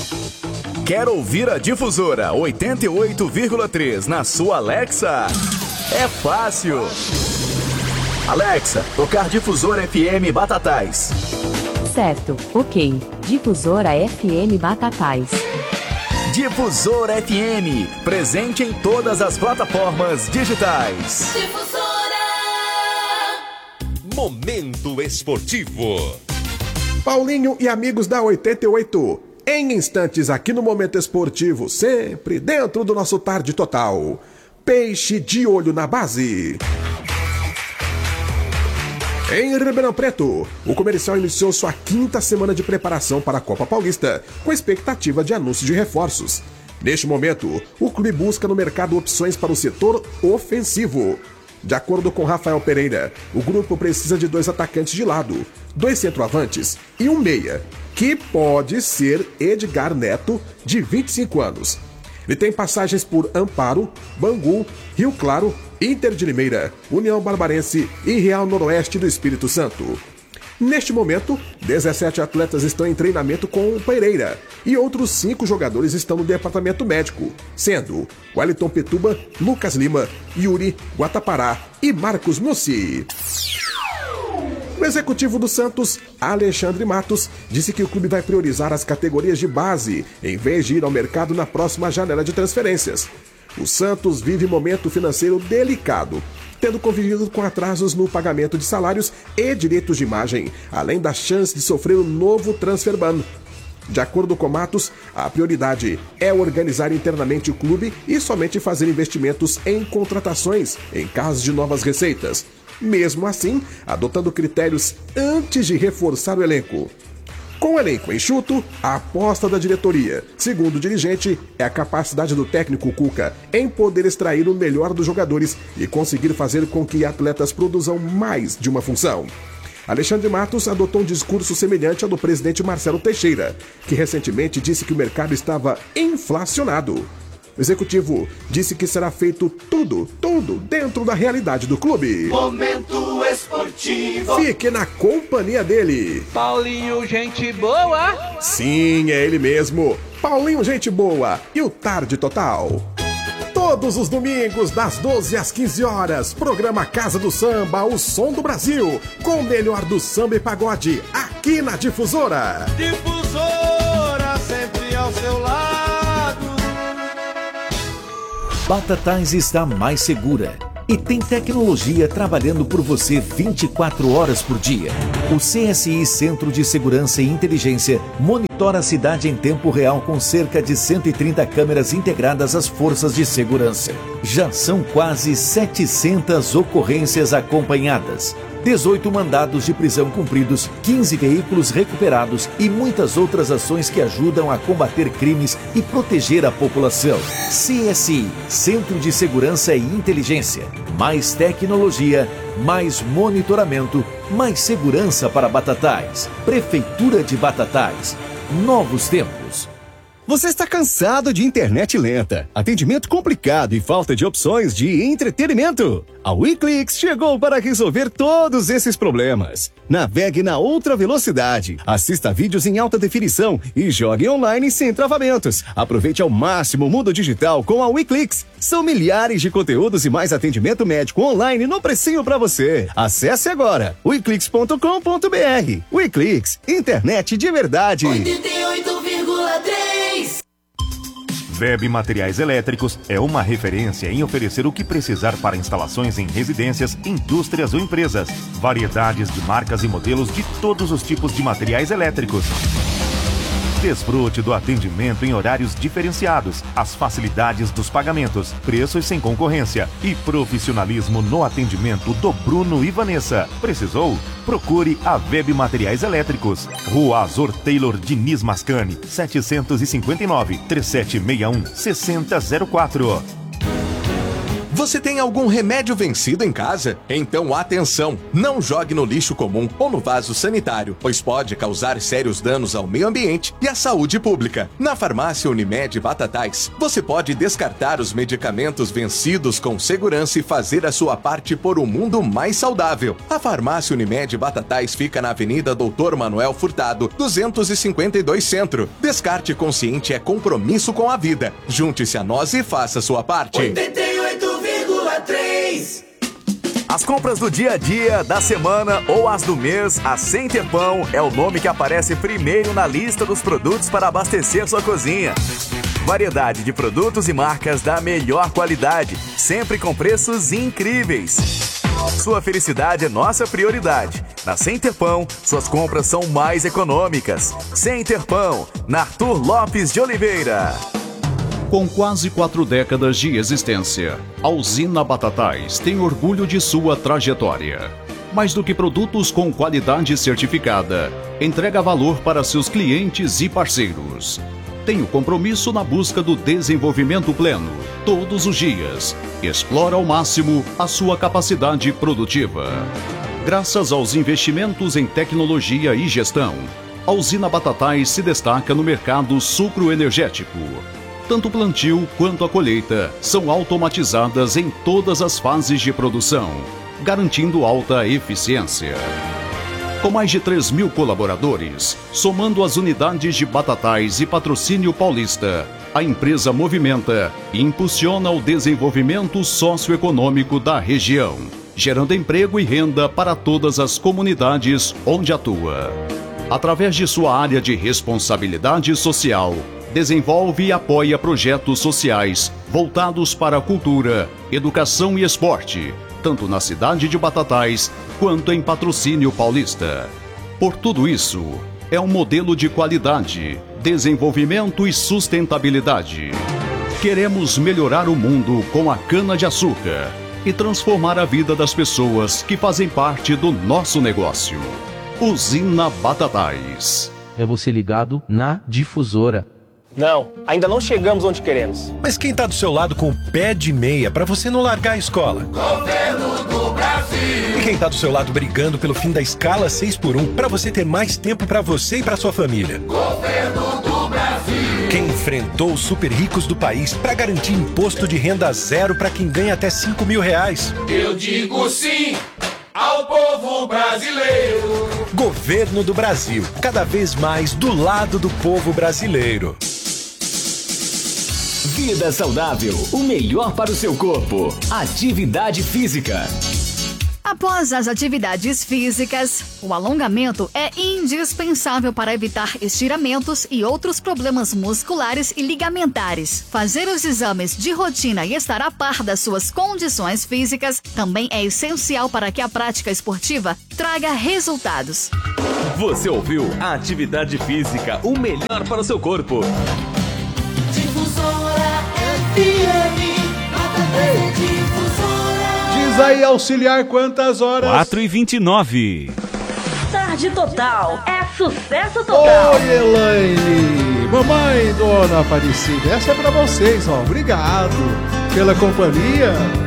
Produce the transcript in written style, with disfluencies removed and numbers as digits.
Quer ouvir a Difusora 88,3 na sua Alexa? É fácil! Alexa, tocar Difusora FM Batatais. Certo, ok. Difusora FM Batatais. Difusora FM, presente em todas as plataformas digitais. Difusora! Momento esportivo. Paulinho e amigos da 88. Em instantes aqui no Momento Esportivo, sempre dentro do nosso Tarde Total. Peixe de olho na base. Em Ribeirão Preto, o comercial iniciou sua 5ª semana de preparação para a Copa Paulista, com expectativa de anúncio de reforços. Neste momento, o clube busca no mercado opções para o setor ofensivo. De acordo com Rafael Pereira, o grupo precisa de 2 atacantes de lado, 2 centroavantes e um meia, que pode ser Edgar Neto, de 25 anos. Ele tem passagens por Amparo, Bangu, Rio Claro, Inter de Limeira, União Barbarense e Real Noroeste do Espírito Santo. Neste momento, 17 atletas estão em treinamento com o Pereira e outros 5 jogadores estão no departamento médico, sendo Wellington Petuba, Lucas Lima, Yuri, Guatapará e Marcos Mussi. O executivo do Santos, Alexandre Matos, disse que o clube vai priorizar as categorias de base, em vez de ir ao mercado na próxima janela de transferências. O Santos vive momento financeiro delicado, tendo convivido com atrasos no pagamento de salários e direitos de imagem, além da chance de sofrer um novo transfer ban. De acordo com Matos, a prioridade é organizar internamente o clube e somente fazer investimentos em contratações em caso de novas receitas. Mesmo assim, adotando critérios antes de reforçar o elenco. Com o elenco enxuto, a aposta da diretoria, segundo o dirigente, é a capacidade do técnico Cuca em poder extrair o melhor dos jogadores e conseguir fazer com que atletas produzam mais de uma função. Alexandre Matos adotou um discurso semelhante ao do presidente Marcelo Teixeira, que recentemente disse que o mercado estava inflacionado. O executivo disse que será feito tudo dentro da realidade do clube. Momento Esportivo. Fique na companhia dele. Paulinho, gente boa. Sim, é ele mesmo. Paulinho, gente boa. E o Tarde Total. Todos os domingos, das 12 às 15 horas, programa Casa do Samba, o som do Brasil, com o melhor do samba e pagode, aqui na Difusora. Difusora, sempre ao seu lado. Batatais está mais segura e tem tecnologia trabalhando por você 24 horas por dia. O CSI Centro de Segurança e Inteligência monitora a cidade em tempo real com cerca de 130 câmeras integradas às forças de segurança. Já são quase 700 ocorrências acompanhadas, 18 mandados de prisão cumpridos, 15 veículos recuperados e muitas outras ações que ajudam a combater crimes e proteger a população. CSI, Centro de Segurança e Inteligência. Mais tecnologia, mais monitoramento, mais segurança para Batatais. Prefeitura de Batatais. Novos tempos. Você está cansado de internet lenta, atendimento complicado e falta de opções de entretenimento? A WeClix chegou para resolver todos esses problemas. Navegue na outra velocidade, assista vídeos em alta definição e jogue online sem travamentos. Aproveite ao máximo o mundo digital com a WeClix. São milhares de conteúdos e mais atendimento médico online no precinho para você. Acesse agora weclix.com.br. WeClix, internet de verdade. 88,3. Web Materiais Elétricos é uma referência em oferecer o que precisar para instalações em residências, indústrias ou empresas. Variedades de marcas e modelos de todos os tipos de materiais elétricos. Desfrute do atendimento em horários diferenciados, as facilidades dos pagamentos, preços sem concorrência e profissionalismo no atendimento do Bruno e Vanessa. Precisou? Procure a Web Materiais Elétricos. Rua Azor Taylor Diniz Mascani, 759, 3761-6004. Você tem algum remédio vencido em casa? Então atenção! Não jogue no lixo comum ou no vaso sanitário, pois pode causar sérios danos ao meio ambiente e à saúde pública. Na farmácia Unimed Batatais, você pode descartar os medicamentos vencidos com segurança e fazer a sua parte por um mundo mais saudável. A farmácia Unimed Batatais fica na Avenida Doutor Manuel Furtado, 252 Centro. Descarte consciente é compromisso com a vida. Junte-se a nós e faça a sua parte. 88,3. As compras do dia a dia, da semana ou as do mês, a Center Pão é o nome que aparece primeiro na lista dos produtos para abastecer sua cozinha. Variedade de produtos e marcas da melhor qualidade, sempre com preços incríveis. Sua felicidade é nossa prioridade. Na Center Pão, suas compras são mais econômicas. Center Pão, na Arthur Lopes de Oliveira. Com quase 4 décadas de existência, a usina Batatais tem orgulho de sua trajetória. Mais do que produtos com qualidade certificada, entrega valor para seus clientes e parceiros. Tem o compromisso na busca do desenvolvimento pleno, todos os dias. Explora ao máximo a sua capacidade produtiva. Graças aos investimentos em tecnologia e gestão, a usina Batatais se destaca no mercado sucroenergético. Tanto o plantio quanto a colheita são automatizadas em todas as fases de produção, garantindo alta eficiência. Com mais de 3.000 colaboradores, somando as unidades de Batatais e Patrocínio Paulista, a empresa movimenta e impulsiona o desenvolvimento socioeconômico da região, gerando emprego e renda para todas as comunidades onde atua. Através de sua área de responsabilidade social, desenvolve e apoia projetos sociais voltados para a cultura, educação e esporte, tanto na cidade de Batatais quanto em Patrocínio Paulista. Por tudo isso, é um modelo de qualidade, desenvolvimento e sustentabilidade. Queremos melhorar o mundo com a cana-de-açúcar e transformar a vida das pessoas que fazem parte do nosso negócio. Usina Batatais. É você ligado na Difusora. Não, ainda não chegamos onde queremos. Mas quem tá do seu lado com o pé de meia pra você não largar a escola? Governo do Brasil. E quem tá do seu lado brigando pelo fim da escala 6x1 pra você ter mais tempo pra você e pra sua família? Governo do Brasil. Quem enfrentou os super ricos do país pra garantir imposto de renda zero pra quem ganha até R$5.000? Eu digo sim ao povo brasileiro. Governo do Brasil, cada vez mais do lado do povo brasileiro. Vida saudável, o melhor para o seu corpo. Atividade física. Após as atividades físicas, o alongamento é indispensável para evitar estiramentos e outros problemas musculares e ligamentares. Fazer os exames de rotina e estar a par das suas condições físicas também é essencial para que a prática esportiva traga resultados. Você ouviu a atividade física, o melhor para o seu corpo. Difusora FM, Diz aí, auxiliar, quantas horas? 4h29. Tarde Total é sucesso total. Oi, Elaine, mamãe, dona Aparecida, essa é pra vocês, ó. Obrigado pela companhia.